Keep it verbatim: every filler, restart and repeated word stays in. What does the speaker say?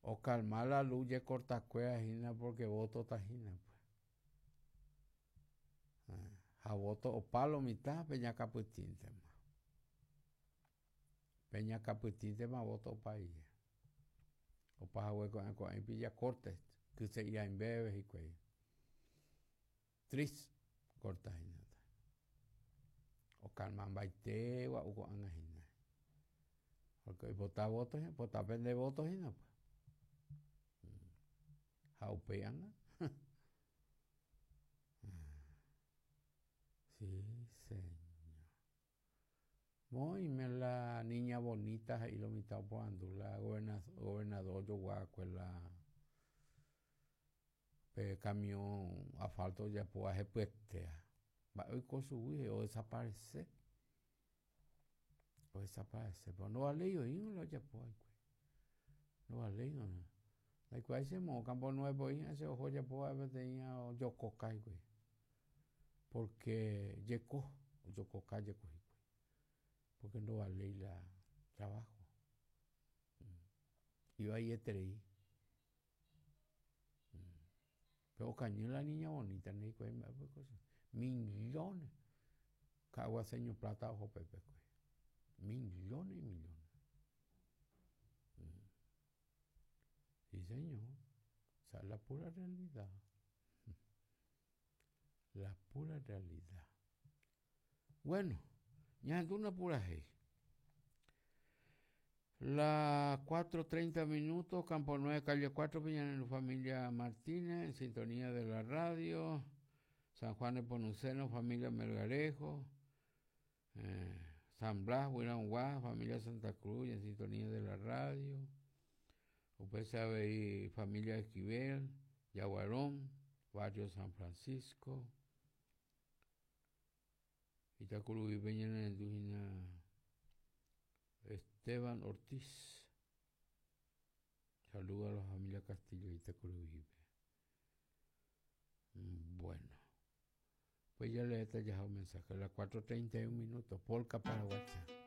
O calmar la luz y corta cueva hina porque voto tajina pues. A voto o palo mitad peña caputín tema. Peña caputín tema voto país. O paja hueco en coa en pilla cortes que se iba en bebes y cuello. Tris corta hina. O calman baite o o anga hina. Porque votar votos, votar vende votos hina pues. Jaupeanga. Sí, señor. Muy me la niña bonita y lo mitad por andula, gobernador, gobernador yo guacuela, pe camión, asfalto ya pues jepuestea. Va hoy con su hija o desaparece. O desaparece. Pero no vale yo, y no lo ya pues. No vale yo. La cual se mo campo nuevo y ese ojo ya pues tenía yo coca güey. Porque yeco, yo coca yeco. Porque no vale la trabajo. Iba ahí estrei. Pero cañó la niña bonita, ni cuenta, millones. Caguaseño plata ojo pepe, millones y millones. Sí, señor. Esa es la pura realidad. La pura realidad. Bueno, ya es una pura hey. Las cuatro treinta minutos, Campo nueve, calle cuatro, Peñanero, familia Martínez, en sintonía de la radio. San Juan de Ponuceno, familia Melgarejo. Eh, San Blas, Huiranguá, familia Santa Cruz, en sintonía de la radio. Usted sabe ahí, familia Esquivel, Yaguarón, barrio San Francisco. Itacurubí, Peñanero, Esteban Ortiz. Saludos a la familia Castillo y Itacurubí. Bueno, pues ya le he detallado un mensaje a las cuatro treinta y un minutos, Polka para WhatsApp.